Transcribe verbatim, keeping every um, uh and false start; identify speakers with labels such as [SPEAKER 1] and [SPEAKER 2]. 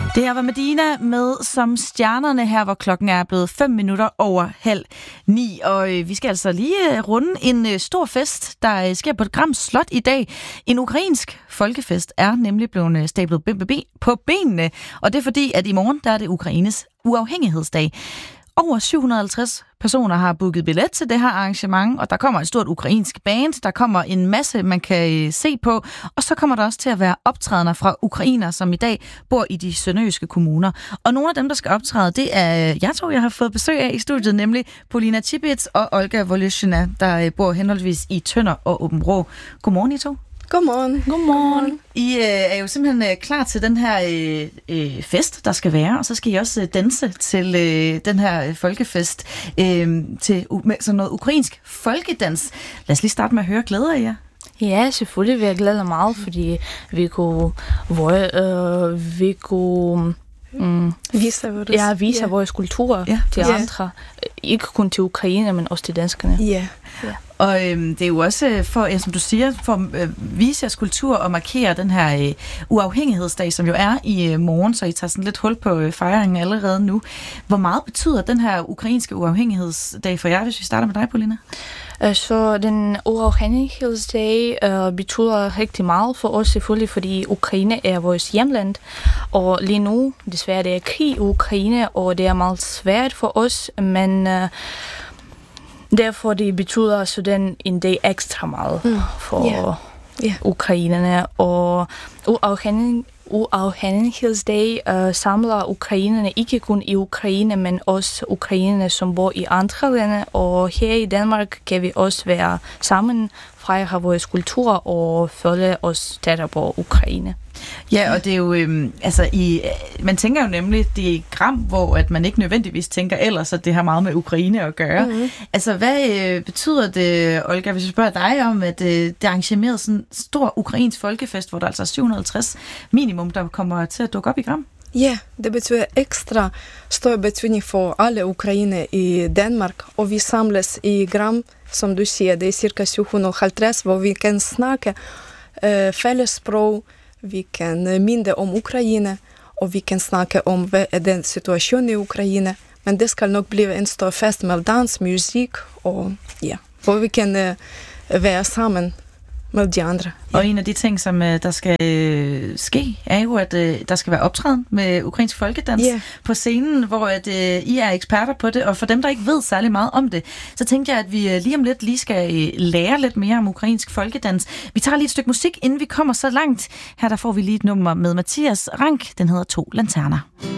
[SPEAKER 1] Det her var Medina med Som Stjernerne her, hvor klokken er blevet fem minutter over halv ni. Og øh, vi skal altså lige øh, runde en øh, stor fest, der øh, sker på et Gram Slot i dag. En ukrainsk folkefest er nemlig blevet øh, stablet b- b- på benene. Og det er fordi, at i morgen der er det Ukraines uafhængighedsdag. Over syv hundrede og halvtreds personer har booket billet til det her arrangement, og der kommer et stort ukrainsk band, der kommer en masse, man kan se på, og så kommer der også til at være optrædener fra ukrainer, som i dag bor i de sønderjyske kommuner. Og nogle af dem, der skal optræde, det er jeg to, jeg har fået besøg af i studiet, nemlig Polina Chibits og Olga Voloshyna, der bor henholdsvis i Tønder og Aabenraa. Godmorgen, I to.
[SPEAKER 2] Godmorgen.
[SPEAKER 1] Godmorgen. I øh, er jo simpelthen øh, klar til den her øh, øh, fest, der skal være, og så skal I også øh, danse til øh, den her øh, folkefest øh, til uh, med sådan noget ukrainsk folkedans. Lad os lige starte med at høre, glæder I jer?
[SPEAKER 3] Ja, selvfølgelig vil jeg glæde mig meget, fordi vi kunne, hvor, øh, vi kunne mm,
[SPEAKER 2] vise vores,
[SPEAKER 3] ja, vise
[SPEAKER 2] yeah.
[SPEAKER 3] vores kultur
[SPEAKER 1] yeah.
[SPEAKER 3] til
[SPEAKER 2] yeah.
[SPEAKER 3] andre. Ikke kun til Ukraine, men også til danskerne.
[SPEAKER 2] Yeah.
[SPEAKER 3] Ja.
[SPEAKER 1] Og øhm, det er jo også for, ja, som du siger, for at øh, vise jeres kultur og markere den her øh, uafhængighedsdag, som jo er i øh, morgen, så I tager sådan lidt hul på øh, fejringen allerede nu. Hvor meget betyder den her ukrainske uafhængighedsdag for jer, hvis vi starter med dig, Polina?
[SPEAKER 3] Så den uafhængighedsdag øh, betyder rigtig meget for os selvfølgelig, fordi Ukraine er vores hjemland, og lige nu, desværre, det er krig i Ukraine, og det er meget svært for os, men øh, derfor det betyder sådan en dag ekstra meget mm. for yeah. Yeah. ukrainerne, og uafhængig Uafhængighedsdag øh, samler ukrainerne ikke kun i Ukraine, men også ukrainerne, som bor i andre lande. Og her i Danmark kan vi også være sammen, fejre vores kultur og følge os tættere på Ukraine.
[SPEAKER 1] Ja, og det er jo, øhm, altså, i, man tænker jo nemlig, det er Gram, hvor at man ikke nødvendigvis tænker ellers, at det har meget med Ukraine at gøre. Mm-hmm. Altså, hvad øh, betyder det, Olga, hvis jeg spørger dig om, at øh, det er arrangeret sådan en stor ukrainsk folkefest, hvor der altså er syv hundrede og halvtreds minimum, der kommer til at dukke op i Gram?
[SPEAKER 2] Ja, det betyder ekstra stor betydning for alle ukrainere i Danmark, og vi samles i Gram, som du siger, det er cirka syv hundrede og halvtreds, hvor vi kan snakke øh, fælles sprog, vi kan minde om Ukraine, og vi kan snakke om, hvad er den situation i Ukraine. Men det skal nok blive en stor fest med dans, musik, og ja, hvor vi kan uh, være sammen med de andre. Ja.
[SPEAKER 1] Og en af de ting, som uh, der skal uh, ske, er jo, at uh, der skal være optræden med ukrainsk folkedans yeah. på scenen, hvor at, uh, I er eksperter på det, og for dem, der ikke ved særlig meget om det, så tænkte jeg, at vi uh, lige om lidt lige skal uh, lære lidt mere om ukrainsk folkedans. Vi tager lige et stykke musik, inden vi kommer så langt. Her der får vi lige et nummer med Mathias Rank, den hedder To Lanterner.